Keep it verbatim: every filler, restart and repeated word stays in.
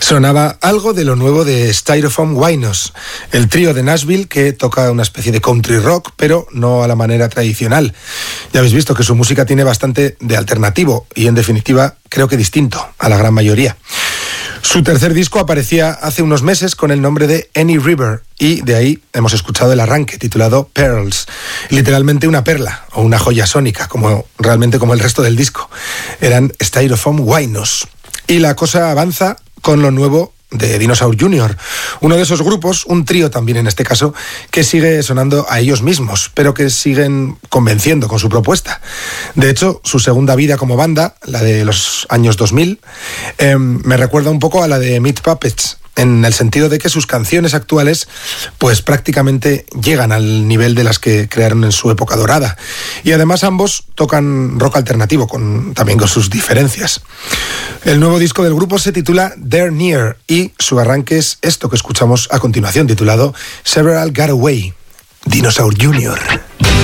Sonaba algo de lo nuevo de Styrofoam Winos, el trío de Nashville que toca una especie de country rock, pero no a la manera tradicional. Ya habéis visto que su música tiene bastante de alternativo y, en definitiva, creo que distinto a la gran mayoría. Su tercer disco aparecía hace unos meses con el nombre de Any River y de ahí hemos escuchado el arranque titulado Pearls, literalmente una perla o una joya sónica, como realmente como el resto del disco. Eran Styrofoam Winos. Y la cosa avanza con lo nuevo de Dinosaur junior, uno de esos grupos, un trío también en este caso, que sigue sonando a ellos mismos, pero que siguen convenciendo con su propuesta. De hecho, su segunda vida como banda, la de los años dos mil, eh, me recuerda un poco a la de Meat Puppets, en el sentido de que sus canciones actuales pues prácticamente llegan al nivel de las que crearon en su época dorada. Y además ambos tocan rock alternativo, con, también con sus diferencias. El nuevo disco del grupo se titula They're Near y su arranque es esto que escuchamos a continuación, titulado Several Got Away, Dinosaur junior